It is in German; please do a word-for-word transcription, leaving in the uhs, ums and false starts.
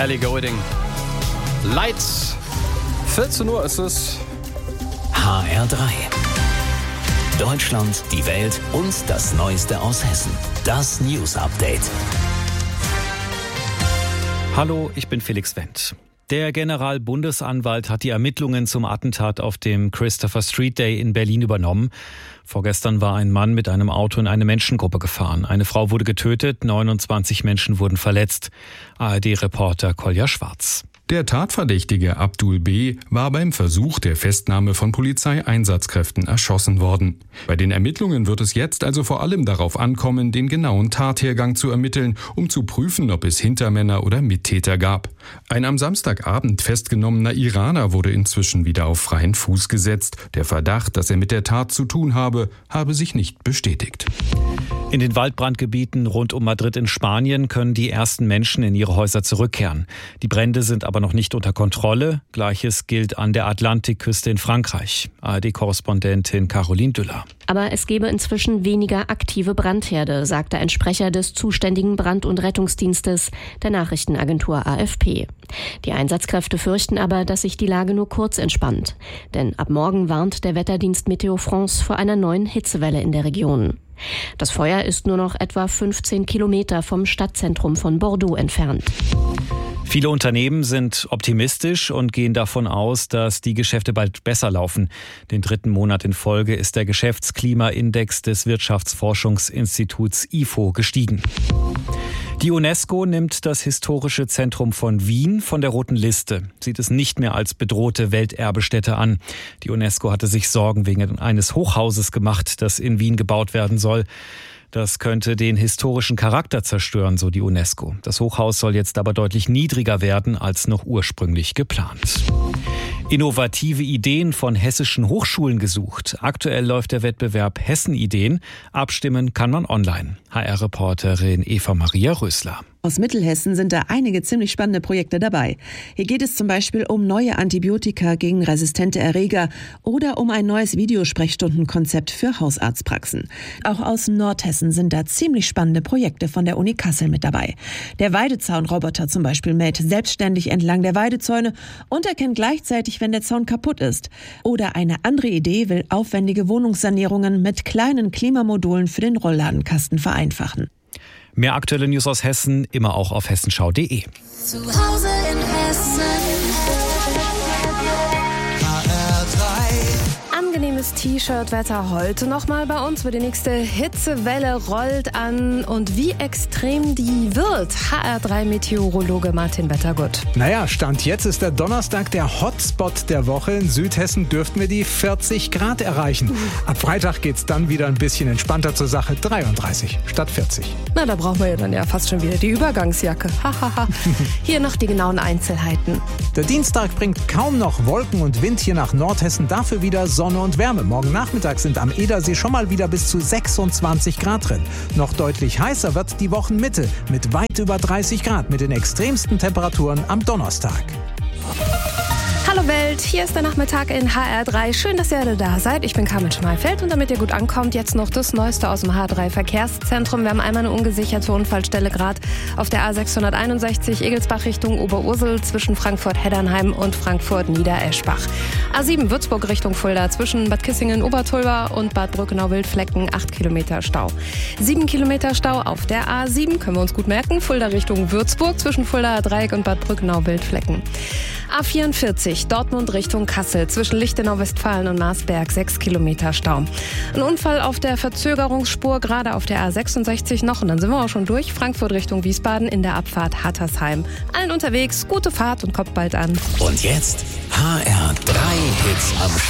Ellie Goulding. Lights. vierzehn Uhr ist es. H R drei. Deutschland, die Welt und das Neueste aus Hessen. Das News Update. Hallo, ich bin Felix Wendt. Der Generalbundesanwalt hat die Ermittlungen zum Attentat auf dem Christopher Street Day in Berlin übernommen. Vorgestern war ein Mann mit einem Auto in eine Menschengruppe gefahren. Eine Frau wurde getötet, neunundzwanzig Menschen wurden verletzt. A R D-Reporter Kolja Schwarz. Der Tatverdächtige Abdul B. war beim Versuch der Festnahme von Polizeieinsatzkräften erschossen worden. Bei den Ermittlungen wird es jetzt also vor allem darauf ankommen, den genauen Tathergang zu ermitteln, um zu prüfen, ob es Hintermänner oder Mittäter gab. Ein am Samstagabend festgenommener Iraner wurde inzwischen wieder auf freien Fuß gesetzt. Der Verdacht, dass er mit der Tat zu tun habe, habe sich nicht bestätigt. In den Waldbrandgebieten rund um Madrid in Spanien können die ersten Menschen in ihre Häuser zurückkehren. Die Brände sind aber noch nicht unter Kontrolle. Gleiches gilt an der Atlantikküste in Frankreich. A R D-Korrespondentin Caroline Düller. Aber es gebe inzwischen weniger aktive Brandherde, sagte ein Sprecher des zuständigen Brand- und Rettungsdienstes der Nachrichtenagentur A F P. Die Einsatzkräfte fürchten aber, dass sich die Lage nur kurz entspannt. Denn ab morgen warnt der Wetterdienst Meteo France vor einer neuen Hitzewelle in der Region. Das Feuer ist nur noch etwa fünfzehn Kilometer vom Stadtzentrum von Bordeaux entfernt. Viele Unternehmen sind optimistisch und gehen davon aus, dass die Geschäfte bald besser laufen. Den dritten Monat in Folge ist der Geschäftsklimaindex des Wirtschaftsforschungsinstituts I F O gestiegen. Die UNESCO nimmt das historische Zentrum von Wien von der roten Liste, sieht es nicht mehr als bedrohte Welterbestätte an. Die UNESCO hatte sich Sorgen wegen eines Hochhauses gemacht, das in Wien gebaut werden soll. Das könnte den historischen Charakter zerstören, so die UNESCO. Das Hochhaus soll jetzt aber deutlich niedriger werden als noch ursprünglich geplant. Innovative Ideen von hessischen Hochschulen gesucht. Aktuell läuft der Wettbewerb Hessen-Ideen. Abstimmen kann man online. H R-Reporterin Eva-Maria Rösler. Aus Mittelhessen sind da einige ziemlich spannende Projekte dabei. Hier geht es zum Beispiel um neue Antibiotika gegen resistente Erreger oder um ein neues Videosprechstundenkonzept für Hausarztpraxen. Auch aus Nordhessen sind da ziemlich spannende Projekte von der Uni Kassel mit dabei. Der Weidezaunroboter zum Beispiel mäht selbstständig entlang der Weidezäune und erkennt gleichzeitig, wenn der Zaun kaputt ist. Oder eine andere Idee will aufwendige Wohnungssanierungen mit kleinen Klimamodulen für den Rollladenkasten vereinfachen. Mehr aktuelle News aus Hessen immer auch auf hessenschau punkt de. Zu Hause in Hessen. H R drei. Angenehmes T-Shirt-Wetter heute nochmal bei uns, weil die nächste Hitzewelle rollt an. Und wie extrem die wird, H R drei Meteorologe Martin Wettergut. Naja, Stand jetzt ist der Donnerstag der Hotspot der Woche. In Südhessen dürften wir die vierzig Grad erreichen. Ab Freitag geht's dann wieder ein bisschen entspannter zur Sache. dreiunddreißig statt vierzig. Na, da brauchen wir ja dann ja fast schon wieder die Übergangsjacke. Hahaha. Hier noch die genauen Einzelheiten. Der Dienstag bringt kaum noch Wolken und Wind hier nach Nordhessen. Dafür wieder Sonne und Wärme. Morgen Nachmittag sind am Edersee schon mal wieder bis zu sechsundzwanzig Grad drin. Noch deutlich heißer wird die Wochenmitte mit weit über dreißig Grad mit den extremsten Temperaturen am Donnerstag. Hallo Welt, hier ist der Nachmittag in H R drei. Schön, dass ihr alle da seid. Ich bin Carmen Schmalfeld und damit ihr gut ankommt, jetzt noch das Neueste aus dem H R drei Verkehrszentrum. Wir haben einmal eine ungesicherte Unfallstelle gerade auf der A sechshunderteinundsechzig Egelsbach Richtung Oberursel zwischen Frankfurt-Heddernheim und Frankfurt-Niedereschbach. A sieben Würzburg Richtung Fulda zwischen Bad Kissingen-Obertulba und Bad Brückenau-Wildflecken acht Kilometer Stau. sieben Kilometer Stau auf der A sieben, können wir uns gut merken. Fulda Richtung Würzburg zwischen Fuldaer Dreieck und Bad Brückenau-Wildflecken. A vierundvierzig Dortmund Richtung Kassel zwischen Lichtenau-Westfalen und Marsberg sechs Kilometer Stau. Ein Unfall auf der Verzögerungsspur gerade auf der A sechsundsechzig noch und dann sind wir auch schon durch. Frankfurt Richtung Wiesbaden in der Abfahrt Hattersheim. Allen unterwegs, gute Fahrt und kommt bald an. Und jetzt H R drei Hits am Start.